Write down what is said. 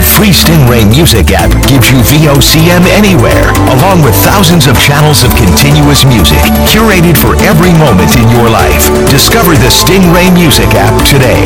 The free Stingray Music app gives you VOCM anywhere, along with thousands of channels of continuous music, curated for every moment in your life. Discover the Stingray Music app today.